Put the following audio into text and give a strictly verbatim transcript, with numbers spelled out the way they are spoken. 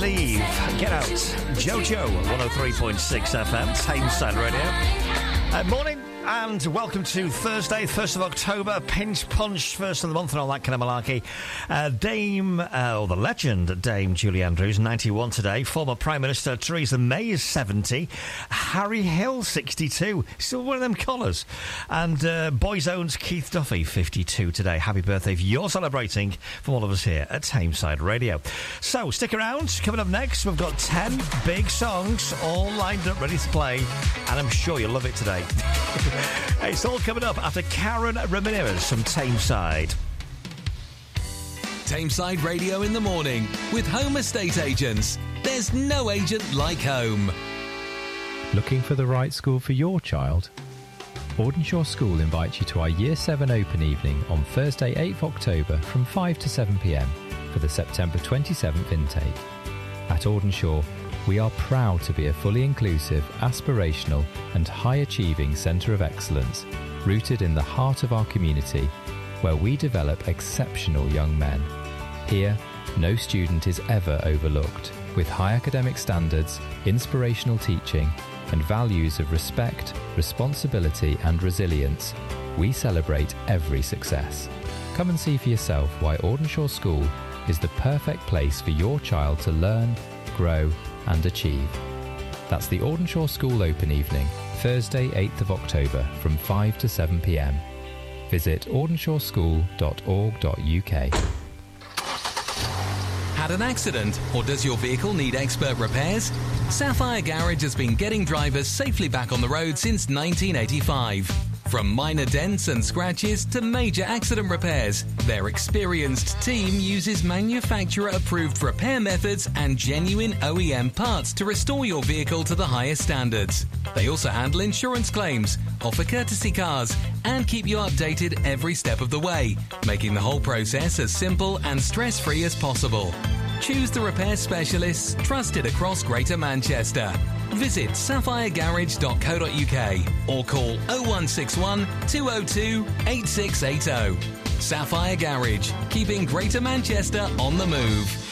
Believe. Get Out. Jojo, one oh three point six F M, Tameside Radio. Uh, morning. And welcome to Thursday, first of October, Pinch Punch, first of the month and all that kind of malarkey. Uh, Dame, uh, or the legend Dame Julie Andrews, ninety-one today. Former Prime Minister Theresa May is seventy. Harry Hill, sixty-two. Still one of them collars. And uh, Boyzone's Keith Duffy, fifty-two today. Happy birthday if you're celebrating from all of us here at Tameside Radio. So, stick around. Coming up next, we've got ten big songs all lined up, ready to play. And I'm sure you'll love it today. It's all coming up after Karen Ramirez from Tameside. Tameside Radio in the morning with Home Estate Agents. There's no agent like home. Looking for the right school for your child? Audenshaw School invites you to our Year seven Open Evening on Thursday, eighth of October from five to seven p m for the September twenty-seventh intake. At Audenshaw, we are proud to be a fully inclusive, aspirational and high-achieving centre of excellence rooted in the heart of our community, where we develop exceptional young men. Here, no student is ever overlooked. With high academic standards, inspirational teaching and values of respect, responsibility and resilience, we celebrate every success. Come and see for yourself why Audenshaw School is the perfect place for your child to learn, grow and achieve. That's the Audenshaw School Open Evening, Thursday, eighth of October from five to seven p m. Visit audenshaw school dot org dot u k. Had an accident, or does your vehicle need expert repairs? Sapphire Garage has been getting drivers safely back on the road since nineteen eighty-five. From minor dents and scratches to major accident repairs, their experienced team uses manufacturer-approved repair methods and genuine O E M parts to restore your vehicle to the highest standards. They also handle insurance claims, offer courtesy cars, and keep you updated every step of the way, making the whole process as simple and stress-free as possible. Choose the repair specialists trusted across Greater Manchester. Visit sapphire garage dot co dot u k or call oh one six one, two oh two, eight six eight oh. Sapphire Garage, keeping Greater Manchester on the move.